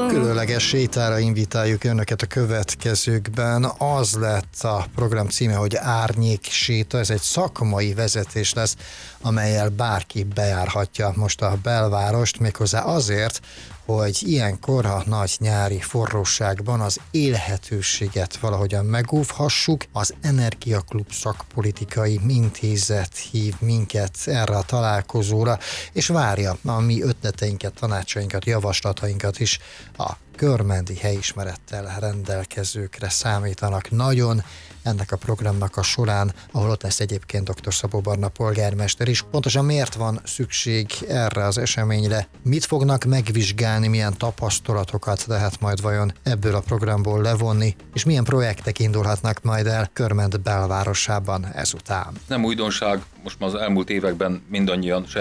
Különleges sétára invitáljuk önöket a következőkben. Az lett a program címe, hogy Árnyék séta. Ez egy szakmai vezetés lesz, amellyel bárki bejárhatja most a belvárost, méghozzá azért, hogy ilyenkor a nagy nyári forróságban az élhetőséget valahogyan megóvhassuk. Az Energiaklub Szakpolitikai Intézet hív minket erre a találkozóra, és várja a mi ötleteinket, tanácsainkat, javaslatainkat is. A körmendi helyismerettel rendelkezőkre számítanak nagyon ennek a programnak a során, ahol ott lesz egyébként dr. Szabó Barna polgármester is. Pontosan miért van szükség erre az eseményre? Mit fognak megvizsgálni, milyen tapasztalatokat lehet majd vajon ebből a programból levonni, és milyen projektek indulhatnak majd el Körmend belvárosában ezután? Nem újdonság, most már az elmúlt években mindannyian